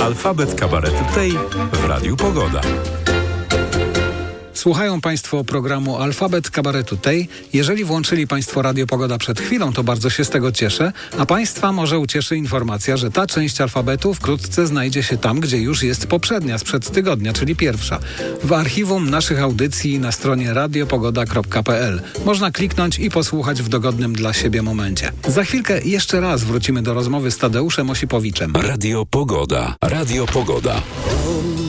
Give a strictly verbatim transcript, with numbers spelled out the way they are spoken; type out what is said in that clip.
Alfabet Kabaretu Tej w Radiu Pogoda. Słuchają Państwo programu Alfabet Kabaretu Tej. Jeżeli włączyli Państwo Radio Pogoda przed chwilą, to bardzo się z tego cieszę, a Państwa może ucieszy informacja, że ta część alfabetu wkrótce znajdzie się tam, gdzie już jest poprzednia, sprzed tygodnia, czyli pierwsza. W archiwum naszych audycji na stronie radiopogoda kropka p l. Można kliknąć i posłuchać w dogodnym dla siebie momencie. Za chwilkę jeszcze raz wrócimy do rozmowy z Tadeuszem Osipowiczem. Radio Pogoda. Radio Pogoda.